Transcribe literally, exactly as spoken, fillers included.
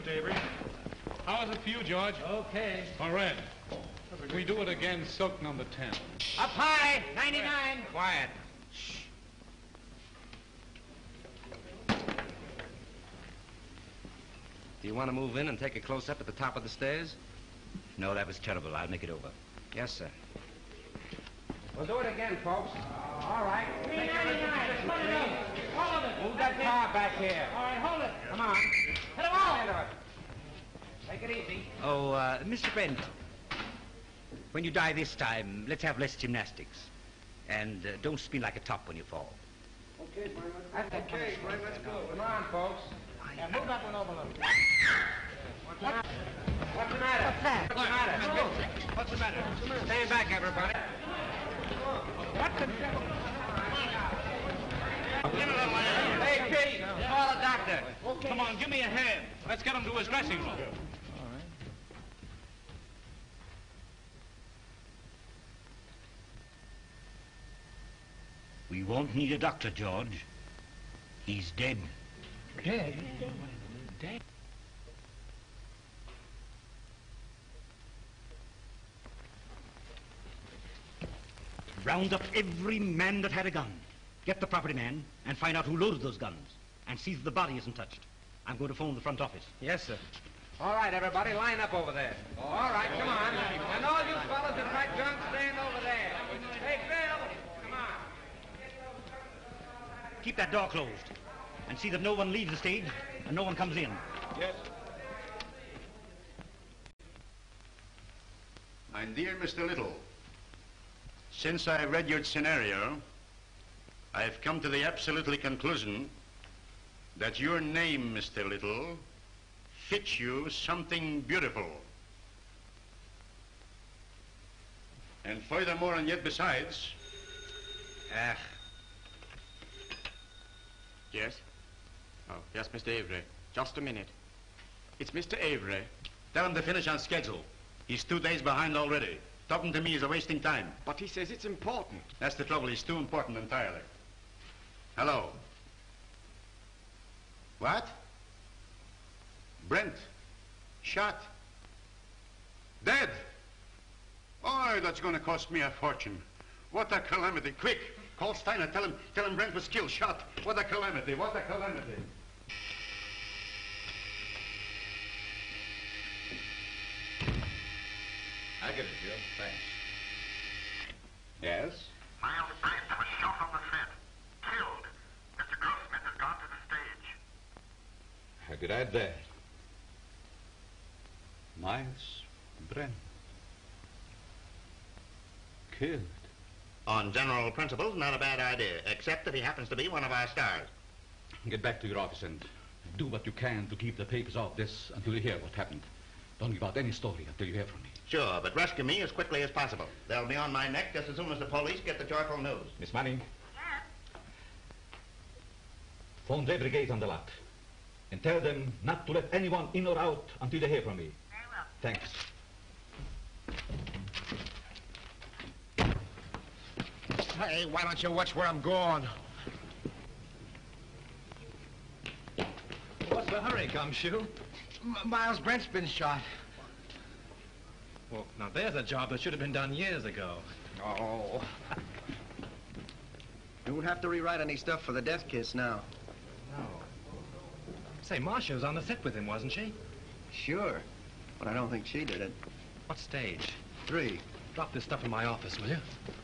Mister Avery. How is it for you, George? Okay. All right. We do it again, silk number ten. Up high, ninety-nine. Quiet. Shh. Do you want to move in and take a close-up at the top of the stairs? No, that was terrible. I'll make it over. Yes, sir. We'll do it again, folks. All right. three ninety-nine. Hold it. Move that car back here. All right, hold it. Come on. Hit him all. Take it easy. Oh, uh, Mister Brent, when you die this time, let's have less gymnastics. And uh, don't spin like a top when you fall. Okay, Frank. That's okay, Frank. Let's go. Come on, folks. Yeah, move that one over a little. What's the matter? What's the matter? What's the matter? What's the matter? Stand back, everybody. What the devil? Hey, Kitty, call a doctor. Okay. Come on, give me a hand. Let's get him to his dressing room. We won't need a doctor, George. He's dead. Dead? Dead. Round up every man that had a gun. Get the property man and find out who loaded those guns. And see that the body isn't touched. I'm going to phone the front office. Yes, sir. All right, everybody, line up over there. All right, come on. And all you fellas that pack junk, stand over there. Hey, Bill, come on. Keep that door closed. And see that no one leaves the stage and no one comes in. Yes. My dear Mister Little, since I read your scenario, I've come to the absolutely conclusion that your name, Mister Little, fits you something beautiful. And furthermore, and yet besides... Ah. Yes? Oh, yes, Mister Avery. Just a minute. It's Mister Avery. Tell him to finish on schedule. He's two days behind already. Talking to me is a wasting time. But he says it's important. That's the trouble. He's too important entirely. Hello. What? Brent. Shot. Dead. Oh, that's going to cost me a fortune. What a calamity. Quick. Call Steiner. Tell him, tell him Brent was killed, shot. What a calamity. What a calamity. I get it, Joe. Thanks. Yes? Miles Brent was shot on the set. Killed. Mister Grossman has gone to the stage. How did I that? Miles Brent. Killed. On general principles, not a bad idea, except that he happens to be one of our stars. Get back to your office and do what you can to keep the papers off this until you hear what happened. Don't give out any story until you hear from me. Sure, but rescue me as quickly as possible. They'll be on my neck just as soon as the police get the joyful news. Miss Manning. Yes? Phone every gate on the lot. And tell them not to let anyone in or out until they hear from me. Very well. Thanks. Hey, why don't you watch where I'm going? What's the hurry, Gumshoe? M Miles Brent's been shot. Well, now there's a job that should have been done years ago. Oh. You won't have to rewrite any stuff for the death kiss now. No. Say, Marcia was on the set with him, wasn't she? Sure, but I don't think she did it. What stage? Three. Drop this stuff in my office, will you?